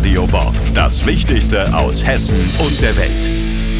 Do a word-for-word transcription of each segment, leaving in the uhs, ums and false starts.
Radio Bob. Das Wichtigste aus Hessen und der Welt.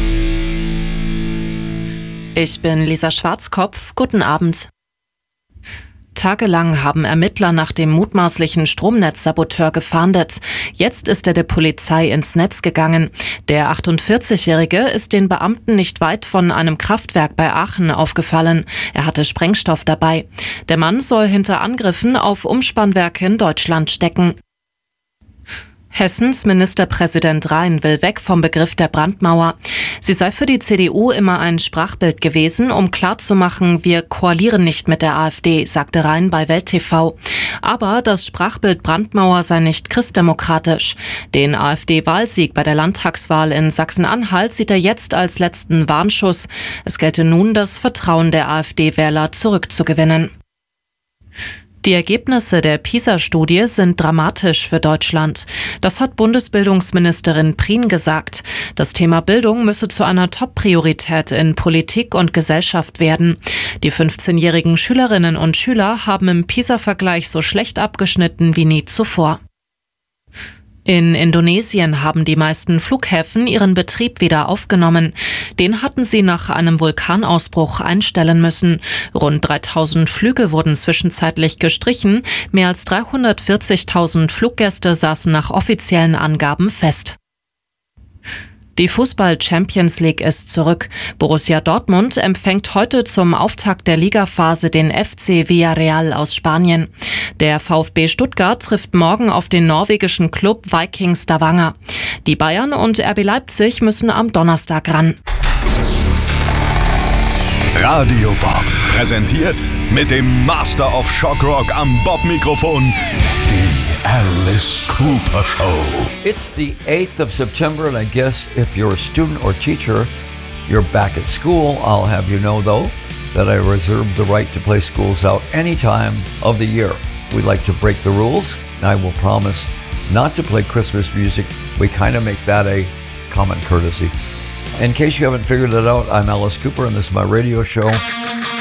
Ich bin Lisa Schwarzkopf. Guten Abend. Tagelang haben Ermittler nach dem mutmaßlichen Stromnetzsaboteur gefahndet. Jetzt ist er der Polizei ins Netz gegangen. Der achtundvierzigjährige ist den Beamten nicht weit von einem Kraftwerk bei Aachen aufgefallen. Er hatte Sprengstoff dabei. Der Mann soll hinter Angriffen auf Umspannwerke in Deutschland stecken. Hessens Ministerpräsident Rhein will weg vom Begriff der Brandmauer. Sie sei für die C D U immer ein Sprachbild gewesen, um klarzumachen, wir koalieren nicht mit der AfD, sagte Rhein bei Welt T V. Aber das Sprachbild Brandmauer sei nicht christdemokratisch. Den AfD-Wahlsieg bei der Landtagswahl in Sachsen-Anhalt sieht er jetzt als letzten Warnschuss. Es gelte nun, das Vertrauen der AfD-Wähler zurückzugewinnen. Die Ergebnisse der PISA-Studie sind dramatisch für Deutschland. Das hat Bundesbildungsministerin Prien gesagt. Das Thema Bildung müsse zu einer Top-Priorität in Politik und Gesellschaft werden. Die fünfzehnjährigen Schülerinnen und Schüler haben im PISA-Vergleich so schlecht abgeschnitten wie nie zuvor. In Indonesien haben die meisten Flughäfen ihren Betrieb wieder aufgenommen. Den hatten sie nach einem Vulkanausbruch einstellen müssen. Rund dreitausend Flüge wurden zwischenzeitlich gestrichen. Mehr als dreihundertvierzigtausend Fluggäste saßen nach offiziellen Angaben fest. Die Fußball-Champions League ist zurück. Borussia Dortmund empfängt heute zum Auftakt der Ligaphase den F C Villarreal aus Spanien. Der VfB Stuttgart trifft morgen auf den norwegischen Club Viking Stavanger. Die Bayern und R B Leipzig müssen am Donnerstag ran. Radio Bob präsentiert mit dem Master of Shock Rock am Bob-Mikrofon die Alice Cooper Show. It's the eighth of September, and I guess if you're a student or teacher, you're back at school. I'll have you know, though, that I reserve the right to play schools out any time of the year. We like to break the rules. I will promise not to play Christmas music. We kind of make that a common courtesy. In case you haven't figured it out, I'm Alice Cooper, and this is my radio show.